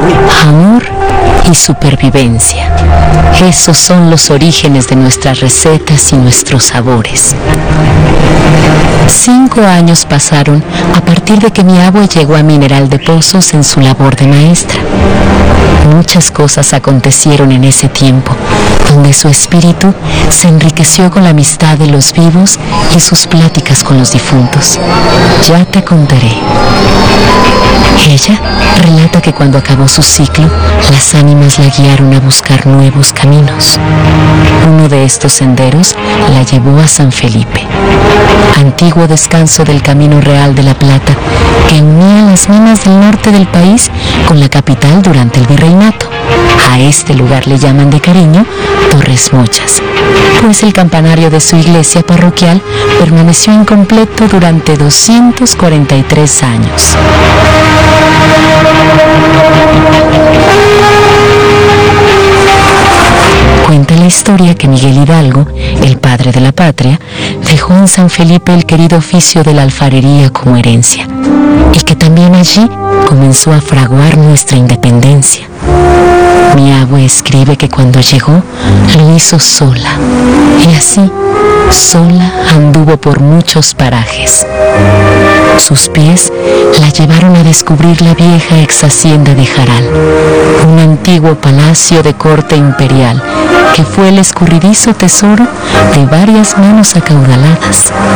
Amor y supervivencia. Esos son los orígenes de nuestras recetas y nuestros sabores. 5 años pasaron a partir de que mi abue llegó a Mineral de Pozos en su labor de maestra. Muchas cosas acontecieron en ese tiempo, donde su espíritu se enriqueció con la amistad de los vivos y sus pláticas con los difuntos. Ya te contaré. Ella relata que cuando acabó su ciclo, las ánimas la guiaron a buscar nuevos caminos. Uno de estos senderos la llevó a San Felipe, antiguo descanso del Camino Real de la Plata, que unía las minas del norte del país con la capital durante el virreinato. A este lugar le llaman de cariño Torres Mochas, pues el campanario de su iglesia parroquial permaneció incompleto durante 243 años. Cuenta la historia que Miguel Hidalgo, el padre de la patria, dejó en San Felipe el querido oficio de la alfarería como herencia, y que también allí comenzó a fraguar nuestra independencia. Mi abue escribe que cuando llegó lo hizo sola, y así, sola anduvo por muchos parajes. Sus pies la llevaron a descubrir la vieja ex hacienda de Jaral, un antiguo palacio de corte imperial que fue el escurridizo tesoro de varias manos acaudaladas.